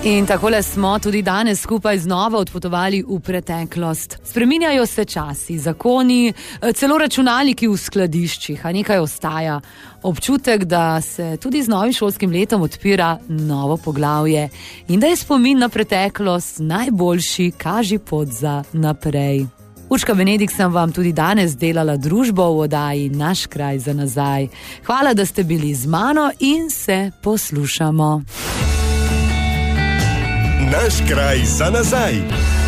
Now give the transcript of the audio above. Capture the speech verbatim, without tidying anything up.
In takole smo tudi danes skupaj znova odpotovali v preteklost. Spreminjajo se časi, zakoni, celo računalniki v skladiščih, a nekaj ostaja. Občutek, da se tudi z novim šolskim letom odpira novo poglavje in da je spomin na preteklost najboljši kaži pot za naprej. Urška Benedik sem vam tudi danes delala družbo v oddaji Naš kraj za nazaj. Hvala, da ste bili z mano in se poslušamo. Naš kraj za nazaj.